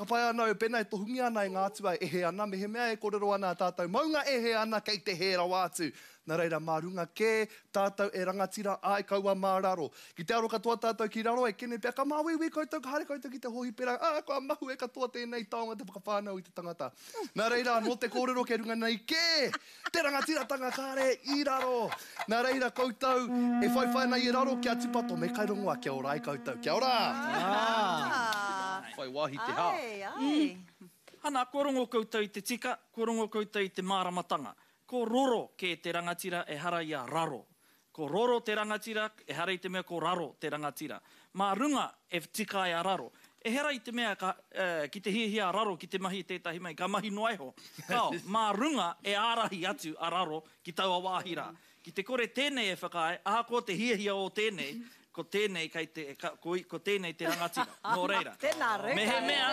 whakapai ana o pena e tohungi ana e ngā atua e he ana, me he mea e korero ana tātou maunga e he ana kei te he rawa atu. Nā reira, mā runga kē, tātou e rangatira ai kaua mā raro. Ki te aro katoa tātou ki raro, e kene pia, ka māwiwi koutou, ka hare koutou ki te hohi pera, kua mahu e katoa tēnei taonga te whakawhānau i te tangata. Nā reira, no te kōrero ke runga nei kē, te rangatira tanga kāre i raro. Nā reira, koutou, e whaiwhai nei i raro ki a tipato, me kai rongoa, kia ora ai koutou, kia ora. Whai wahi te hā. Hana, ko rongo koutou i te tika, ko rongo koutou i te māramatanga. Ko roro ke te rangatira e hara i a raro. Ko roro te rangatira e hara i te mea ko raro te rangatira. Mā runga e tika e a raro. E hera i te mea ki te hihia a raro ki te mahi tētahi mai, ka mahi noaiho. Kao, mā runga e ārahi atu a raro ki taua wāhira. Ki te kore tēnei e whakae, aha ko te hihia o tēnei, ko tēnei ko tēnei te rangatira. Nō reira. Tēnā reka. Me he mea,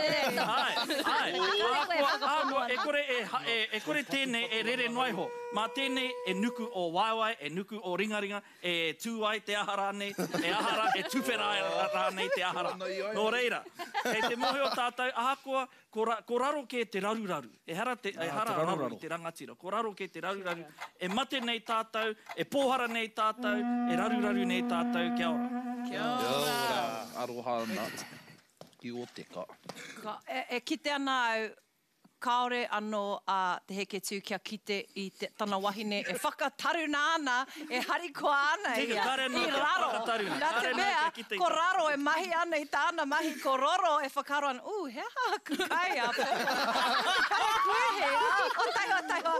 e kore tēnei e rere noiho. Mā tēnei e nuku o waiwai, e nuku o ringaringa, e tūai te ahara nei, e ahara, e tūwhera nei te ahara. Nō reira. Kei te mohe o tātou, ahakoa, ko raro ke te raruraru. E hara raro i te rangatira. Ko raro ke te raruraru. E mate nei tātou, e pōhara nei tātou, e raruraru nei tātou. Kia ora. Kia ora. Aroha ana. Ki o te ka. E kite ana au, kaore anō te heke tū kia kite i tana wahine e whakataru nāna, e harikoa ana ia, i raro. Nā te mea, ko raro e mahi ana i tāna mahi, ko roro e whakaro ana, hea, kukai a popo. Kai kuehe, o taiho.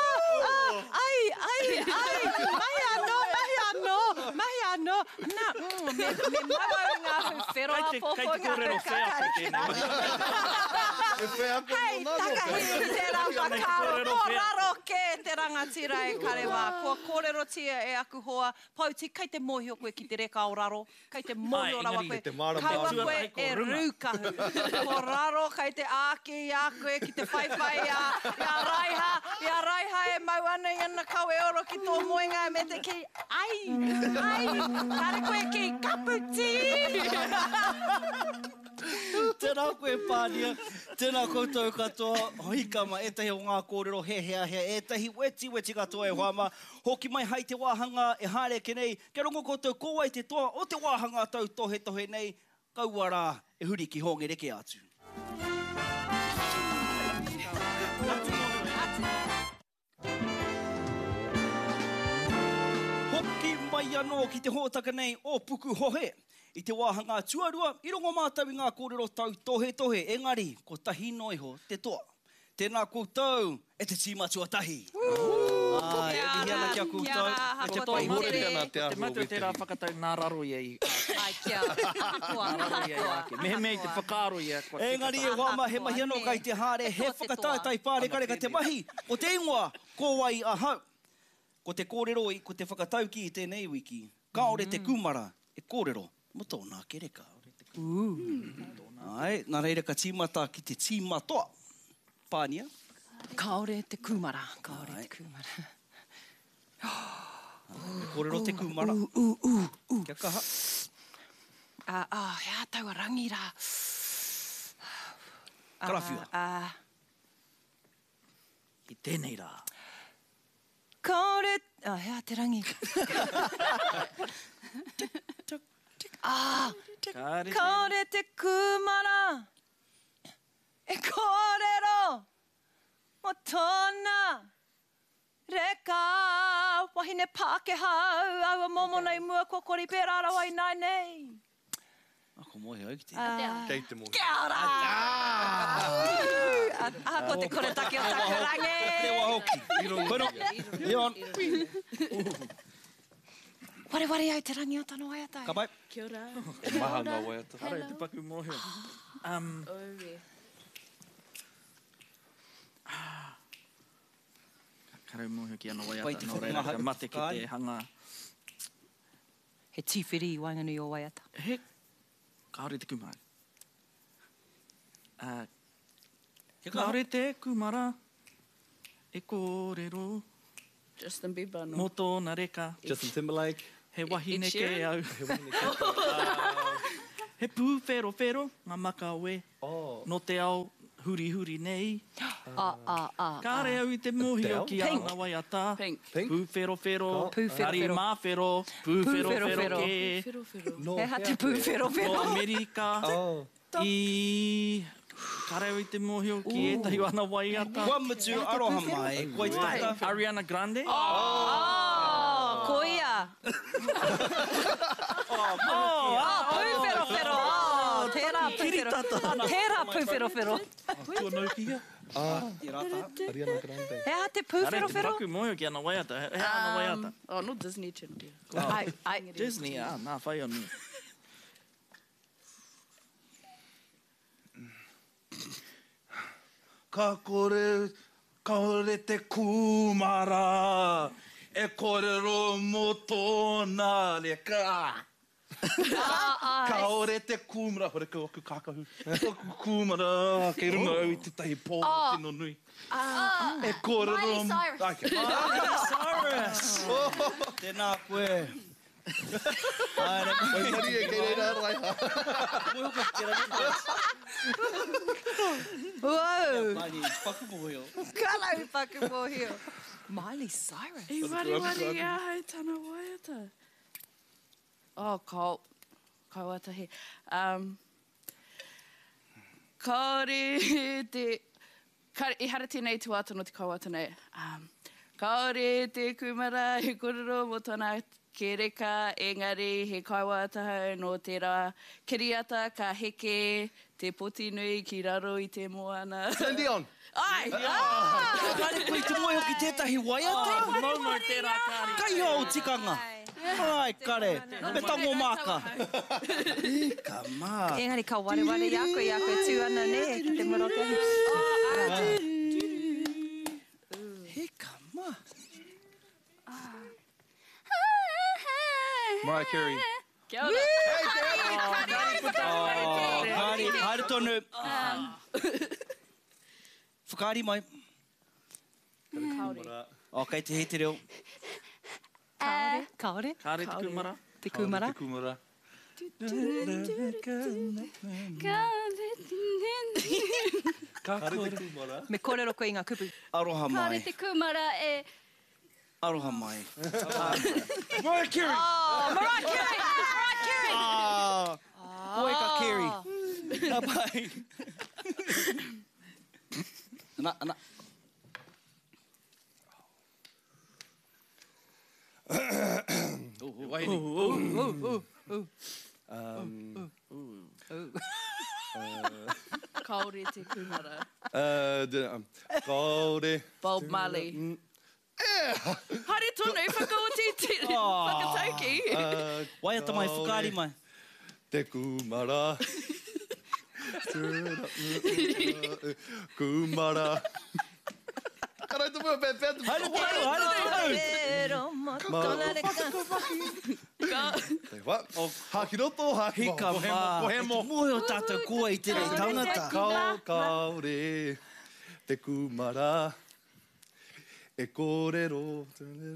Ai, mahi anō. Nā, me mawau ngā whiwhero a popo. Kai te kōrero whea ko tēnei. Hei, takahi te rā whakaro, ko raro ke te rangatira e karewa. Kua kōrero tia e aku hoa, pauti, kai te mohi o koe ki te reka o raro, kai te mohi o rawa koe, kaua koe e rūkahu. Ko raro, kai te āke i a koe ki te whaiwhai ia raiha e mau ana i ana kau e oro ki tō moenga me te ki, ai, kare koe ki kaputi. Tēnā koe pānia, tēnā koutou katoa, hoikama, etahi o ngā kōrero he, etahi weti katoa e whama, hoki mai hai te wāhanga e hāre ke nei, ke rongo koutou kōwai te toa o te wāhanga tau tohe nei, kaua rā e huri ki honge reke atu. Hoki mai anō ki te hōtaka nei o puku hohe. I te wāhanga tuarua, i rongo mātau i ngā kōrero tau tohe, engari, ko tahi noiho te toa. Tēnā koutou, e te tīmatua tahi. E hiana kia koutou, e te pai hore ana te ahu. Te matua tērā whakatau nā raro ia i āke. Ai, kia ora. Nā raro ia i āke. Mehe mei te whakaro ia. Engari e wama, he mahi anō kai te hāre, he whakatātai pārekareka te mahi, o te ingoa, ko wai a hau. Ko te kōrero i, ko te whakatau ki i tēnei wiki, kaore te kumara, e kōrero. Mo tōnā ke reka. Ai, nā reira ka tīmata ki te tīmatoa. Pānia. Kaore te kumara. Kōrero te kumara. Kia kaha. Hea taua rangi rā. Karawhia. I tēnei rā. Kaore... hea te rangi. Kaore te kumara, e kōrero, mo tōna reka, wahine Pākehā, aua momo nei mua kua kori pērā rawai nai nei. Ako mohe au ki te. Kei te mohi. Kia ora! Ko te koretake o takurangi. Te wahoki. Kono. Ion. Ware au te rangi o tano waiatai. Ka pai. Kia ora. Mahanga waiatai. Hara e te paku mōhio. Karau mōhio ki ana waiata. Nō reira, ka mate ki te hanga. He tīwhiri i wainganui o waiata. He, kaore te kumara. Kaore te kumara, e kōrero. Justin Bieber, no. Mō tōna reka. Justin Timberlake. He wahine ke au. He pūwhero, ngā makawe, no te ao huri nei. Ka rea au I te mohio ki ana waiata. Pink. Pūwhero, Pūwhero. Ari mawhero, pūwhero ke. He ha te pūwhero. No Amerika. I... Ka rea au I te mohio ki etahi ana waiata. Kua mutu aroha mai, koe tata. Ariana Grande. Koia. Pūwhero. Tērā pūwhero. Tērā pūwhero. Tua naukia. Ariana Grande. He ha te Ka rea te pūwhero. paku mohio ki ana waiata. He ana waiata. Oh, no Disney Channel. Ai. Disney, nā whai anu. Ka kore te kumara, e korero mo tōna reka. Ka ore te kumara, hore ka oku kākahu. Kumara, kei runga au I te tahi pō tino nui. E korero mo... Cyrus! Tēnā koe. Oi, mari e kei reira raiha. Wow. Mani, paku mohio. Kalau paku mohio. Miley Cyrus. I wari ia hei tana waiata. Oh, kauatahi. Kaore te... I hara tēnei tuata no te kauata nei. Kaore te kumara he korero mo tōna ke reka, engari he kaiwātaha no te rā kiriata ka heke te poti nui ki raro I te moana. Celine Dion. Ai! Kare koe te moe ki tētahi waiata. Maumau tērā kāri. Kai hau tikanga. Ai, kare. Me tango māka. Ka mā. Engari ka wareware I a koe tū ana ne, ki te morokehi. He ka mā. Mariah Carey. Kia ora. Kāri, haere tonu. Whakaari mai. Ok, te hei te reo. Kaore. Kāre te kumara. Te kumara. Te kumara. Kāre te kumara. Me korero koe I ngā kupu. Aroha mai. Kāre te kumara e... Aroha mai. Mariah Carey. Mariah Carey! Koe ka Carey. Nā pai. Ana. Kaore te kumara. Kaore. Bob Marley. Haere tonu, whakaoti te whakatauki. Waiata mai, whakaari mai. Te kumara. Kumara. Karai te mua pēpea te Haere tonu. Pero mo tōna reka. Te wha. Haki roto, haki Hika moho. mā. Pohemo. Moe o tātou kua I tērei taunata. Kaore. Te kumara. E korero.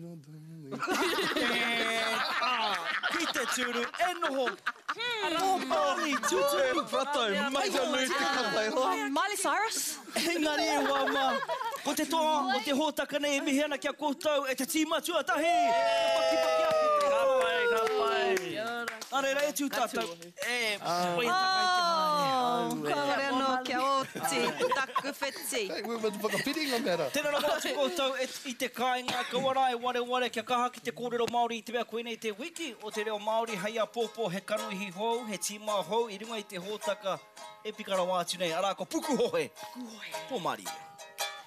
Ki te tūru, e noho. Mani, tūturu. Whatai, maita nui te katai. Miley Cyrus. Engari e wā mā. Ko te toa, o te hōtaka nei e mihi ana kia koutou, e te tīmatu atahi. Paki ake te Ka pai. Are rei tū tātou. E, koe taka I te mai. Kaore no kia oti. Taku wheti. Hey, we're whakapiringa mera. Tēnā rā wātu koutou I te kāinga ka warai ware kia kaha ki te kōrero Māori I te mea koe nei te wiki o te reo Māori hei a pōpō he kanuhi hou, he tīmā hou I runga I te hōtaka e pikara wātu nei. Arā ko puku hohe. Pō Māori.